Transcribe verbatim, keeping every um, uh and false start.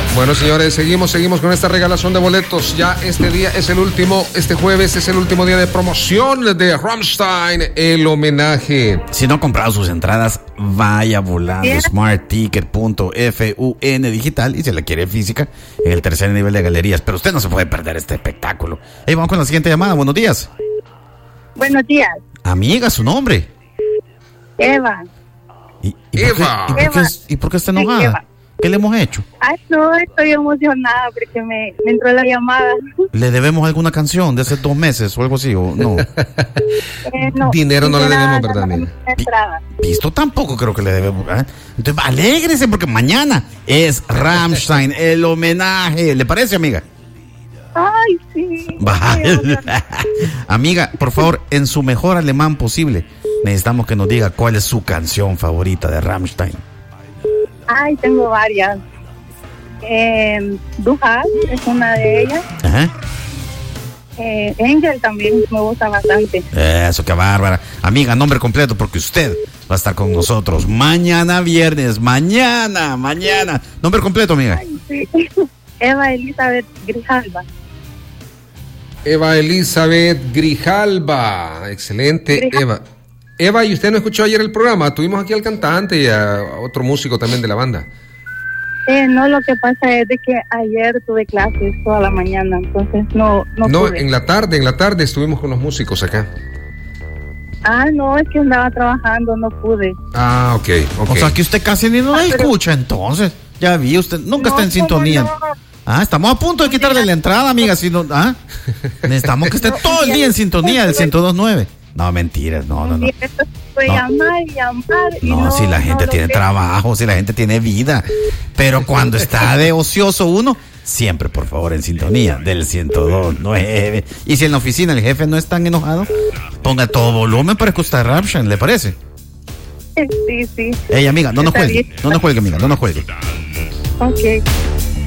Bueno, señores, seguimos, seguimos con esta regalación de boletos. Ya este día es el último, este jueves es el último día de promoción de Rammstein, el homenaje. Si no ha comprado sus entradas, vaya volando yeah. smart ticket punto f u n digital y si la quiere física en el tercer nivel de galerías. Pero usted no se puede perder este espectáculo. Hey, vamos con la siguiente llamada. Buenos días. Buenos días. Amiga, ¿su nombre? Eva. ¿Y, y Eva. Por qué, y, por qué, ¿Y por qué está enojada? Eva. ¿Qué le hemos hecho? Ay, no, estoy emocionada porque me, me entró la llamada. ¿Le debemos alguna canción de hace dos meses o algo así o no? eh, no Dinero no le debemos, ¿verdad, amiga? Visto tampoco creo que le debemos. ¿eh? Entonces, alégrese porque mañana es Rammstein, el homenaje. ¿Le parece, amiga? Ay, sí. Amiga, por favor, en su mejor alemán posible, necesitamos que nos diga cuál es su canción favorita de Rammstein. Ay, tengo varias. Eh, Du hast es una de ellas. Ajá. Eh, Angel también me gusta bastante. Eso, qué bárbara. Amiga, nombre completo porque usted va a estar con nosotros mañana viernes. Mañana, mañana. Nombre completo, amiga. Ay, sí. Eva Elizabeth Grijalva. Eva Elizabeth Grijalva. Excelente, Grijalva. Eva. Eva, ¿y usted no escuchó ayer el programa? Tuvimos aquí al cantante y a otro músico también de la banda. Eh, no, lo que pasa es de que ayer tuve clases toda la mañana, entonces no no No, pude. en la tarde, en la tarde estuvimos con los músicos acá. Ah, no, es que andaba trabajando, no pude. Ah, ok, ok. O sea, que usted casi ni nos ah, escucha, pero... entonces. Ya vi, usted nunca no, está en sintonía. No. Ah, estamos a punto de quitarle la entrada, amiga. Si no, ah, necesitamos que esté todo el día en sintonía del ciento dos punto nueve. No, mentiras, no, no, no. Voy a llamar y llamar. Y no, no, si la gente no tiene trabajo, si la gente tiene vida. Pero cuando está de ocioso uno, siempre, por favor, en sintonía del ciento dos punto nueve. Y si en la oficina el jefe no es tan enojado, ponga todo volumen para escuchar Rammstein, ¿le parece? Sí, sí. Ey, amiga, no nos cuelgue, no nos cuelgue, amiga, no nos cuelgue. Ok.